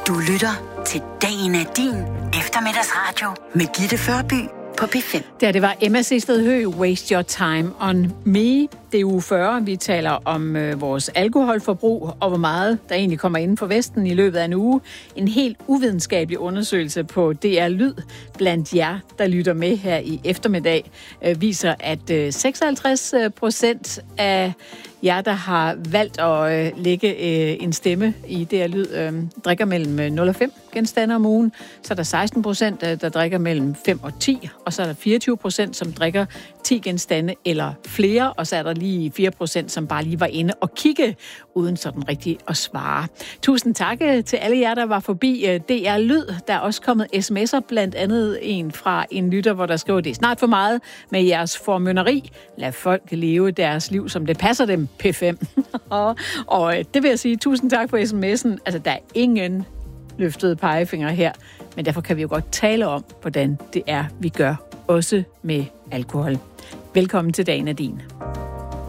Du lytter til Dagen af din eftermiddagsradio med Gitte Førby på P5. Det var Emma Sehsted Høgh, Waste Your Time on Me. Det er uge 40. Vi taler om vores alkoholforbrug og hvor meget der egentlig kommer inden for Vesten i løbet af en uge. En helt uvidenskabelig undersøgelse på DR Lyd blandt jer, der lytter med her i eftermiddag, viser, at 56% af jer, der har valgt at lægge en stemme i DR Lyd, drikker mellem 0 og 5 genstande om ugen. Så er der 16%, der drikker mellem 5 og 10, og så er der 24%, som drikker 10 genstande eller flere, og så er der lige 4%, som bare lige var inde og kigge, uden sådan rigtig at svare. Tusind tak til alle jer, der var forbi DR Lyd. Der er også kommet sms'er, blandt andet en fra en lytter, hvor der skriver, det er snart for meget med jeres formynderi. Lad folk leve deres liv, som det passer dem, P5. og det vil jeg sige, tusind tak for sms'en. Altså, der er ingen løftede pegefinger her, men derfor kan vi jo godt tale om, hvordan det er, vi gør, også med alkohol. Velkommen til Dagen af din.